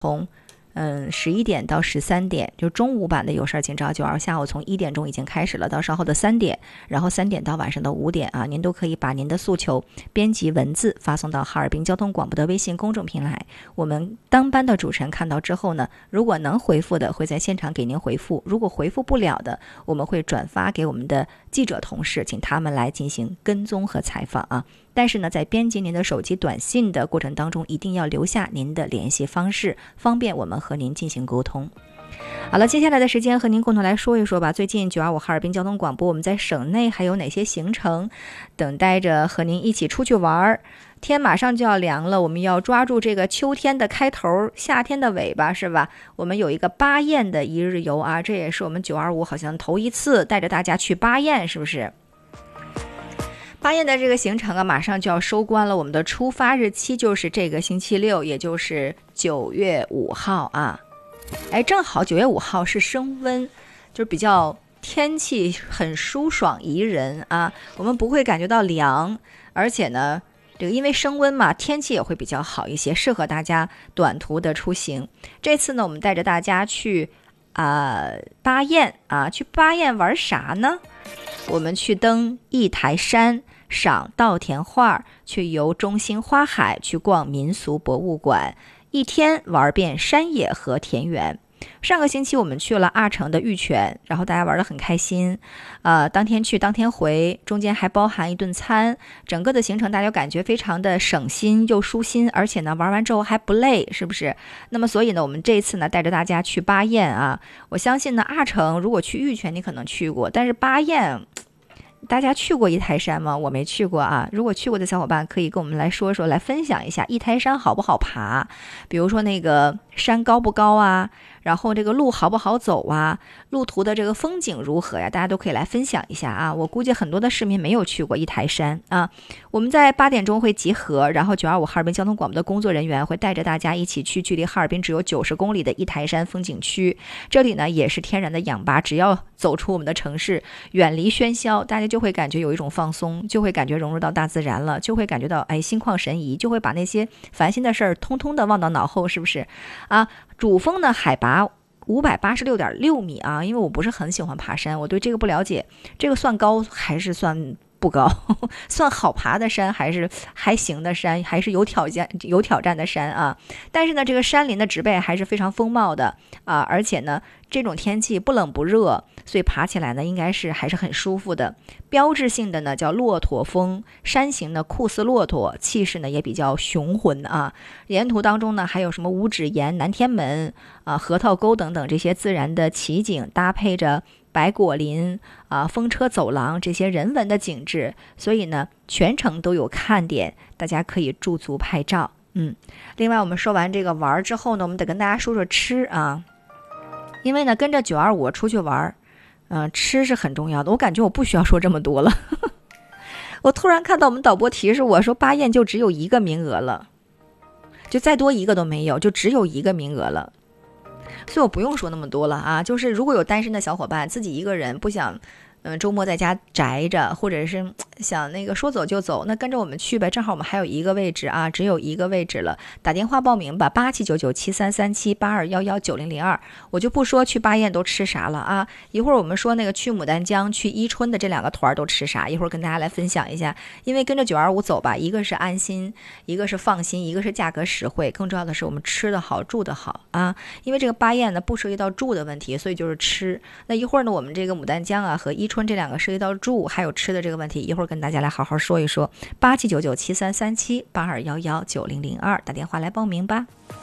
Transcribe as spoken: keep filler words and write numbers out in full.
从嗯，十一点到十三点，就中午版的有事儿请找九二，下午从一点钟已经开始了，到稍后的三点，然后三点到晚上的五点啊，您都可以把您的诉求编辑文字发送到哈尔滨交通广播的微信公众平台。我们当班的主持人看到之后呢，如果能回复的，会在现场给您回复；如果回复不了的，我们会转发给我们的记者同事，请他们来进行跟踪和采访啊。但是呢，在编辑您的手机短信的过程当中，一定要留下您的联系方式，方便我们和您进行沟通。好了，接下来的时间和您共同来说一说吧。最近九二五哈尔滨交通广播，我们在省内还有哪些行程等待着和您一起出去玩？天马上就要凉了，我们要抓住这个秋天的开头，夏天的尾巴，是吧？我们有一个巴彦的一日游啊，这也是我们九二五好像头一次带着大家去巴彦，是不是？巴彦的这个行程啊，马上就要收官了。我们的出发日期就是这个星期六，也就是九月五号啊。哎，正好九月五号是升温，就是比较天气很舒爽宜人啊，我们不会感觉到凉，而且呢，这个因为升温嘛，天气也会比较好一些，适合大家短途的出行。这次呢，我们带着大家去啊、呃、巴彦啊，去巴彦玩啥呢？我们去登一台山，赏稻田画，去游中心花海，去逛民俗博物馆，一天玩遍山野和田园。上个星期我们去了阿城的玉泉，然后大家玩得很开心，呃，当天去当天回，中间还包含一顿餐，整个的行程大家感觉非常的省心又舒心，而且呢玩完之后还不累，是不是？那么所以呢，我们这一次呢带着大家去巴彦啊，我相信呢阿城如果去玉泉你可能去过，但是巴彦大家去过一台山吗？我没去过啊。如果去过的小伙伴可以跟我们来说说，来分享一下一台山好不好爬，比如说那个山高不高啊，然后这个路好不好走啊，路途的这个风景如何呀，大家都可以来分享一下啊。我估计很多的市民没有去过一台山啊。我们在八点钟会集合，然后九二五哈尔滨交通广播的工作人员会带着大家一起去距离哈尔滨只有九十公里的一台山风景区。这里呢也是天然的氧吧，只要走出我们的城市，远离喧嚣，大家就会感觉有一种放松，就会感觉融入到大自然了，就会感觉到哎心旷神怡，就会把那些烦心的事儿通通的忘到脑后，是不是啊？主峰呢海拔五百八十六点六米啊，因为我不是很喜欢爬山，我对这个不了解，这个算高还是算不高？算好爬的山还是还行的山，还是有挑战有挑战的山啊？但是呢，这个山林的植被还是非常丰茂的啊，而且呢，这种天气不冷不热，所以爬起来呢应该是还是很舒服的。标志性的呢叫骆驼峰，山形呢酷似骆驼，气势呢也比较雄浑啊。沿途当中呢还有什么五指岩、南天门啊、核桃沟等等这些自然的奇景，搭配着白果林啊、风车走廊这些人文的景致，所以呢全程都有看点，大家可以驻足拍照。嗯，另外我们说完这个玩之后呢，我们得跟大家说说吃啊，因为呢跟着九二五出去玩，嗯、呃，吃是很重要的。我感觉我不需要说这么多了。我突然看到我们导播提示我说巴彦就只有一个名额了，就再多一个都没有，就只有一个名额了。所以我不用说那么多了啊，就是如果有单身的小伙伴自己一个人不想嗯，周末在家宅着，或者是想那个说走就走，那跟着我们去呗，正好我们还有一个位置啊，只有一个位置了，打电话报名吧，八七九九七三三七八二幺幺九零零二，我就不说去巴彦都吃啥了啊，一会儿我们说那个去牡丹江、去伊春的这两个团都吃啥，一会儿跟大家来分享一下，因为跟着九二五走吧，一个是安心，一个是放心，一个是价格实惠，更重要的是我们吃得好、住得好啊，因为这个巴彦呢不涉及到住的问题，所以就是吃。那一会儿呢，我们这个牡丹江啊和伊春这两个涉及到住还有吃的这个问题，一会儿跟大家来好好说一说。八七九九七三三七八二幺幺九零零二，打电话来报名吧。